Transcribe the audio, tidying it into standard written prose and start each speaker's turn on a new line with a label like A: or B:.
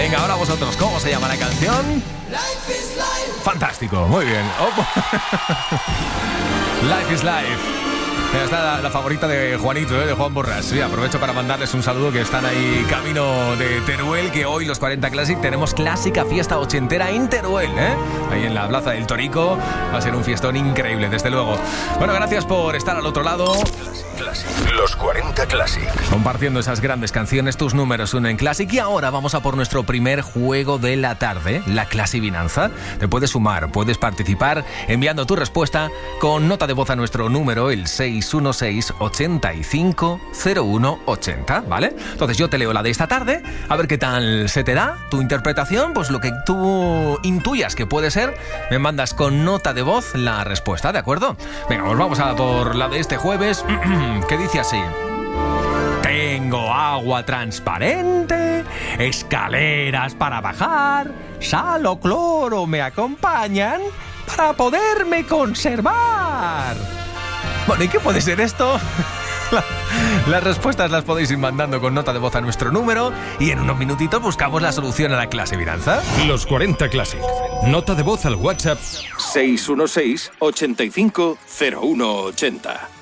A: Venga, ahora vosotros, ¿cómo se llama la canción? Fantástico, muy bien. Life is Life. Está la favorita de Juanito, de Juan Borrás. Sí, aprovecho para mandarles un saludo, que están ahí camino de Teruel, que hoy los 40 Classic tenemos clásica fiesta ochentera en Teruel, ahí en la Plaza del Torico. Va a ser un fiestón increíble, desde luego. Bueno, gracias por estar al otro lado.
B: Los 40 Classic.
A: Compartiendo esas grandes canciones, tus números uno en Classic. Y ahora vamos a por nuestro primer juego de la tarde, la Clasivinanza. Te puedes sumar, puedes participar enviando tu respuesta con nota de voz a nuestro número, el 616-850180, ¿vale? Entonces yo te leo la de esta tarde, a ver qué tal se te da tu interpretación, pues lo que tú intuyas que puede ser, me mandas con nota de voz la respuesta, ¿de acuerdo? Venga, pues vamos a por la de este jueves, que dice así: tengo agua transparente, escaleras para bajar, sal o cloro me acompañan para poderme conservar. Bueno, ¿y qué puede ser esto? Las respuestas las podéis ir mandando con nota de voz a nuestro número y en unos minutitos buscamos la solución a la Clasivinanza.
B: Los 40 Classic. Nota de voz al WhatsApp 616-850180.